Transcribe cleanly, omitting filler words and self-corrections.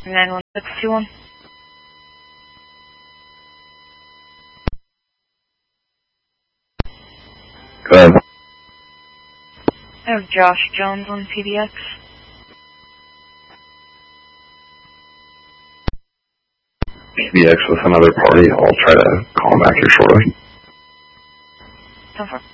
91621. Go ahead. I have Josh Jones on PBX. PBX with another party. I'll try to call him back here shortly. 10-4.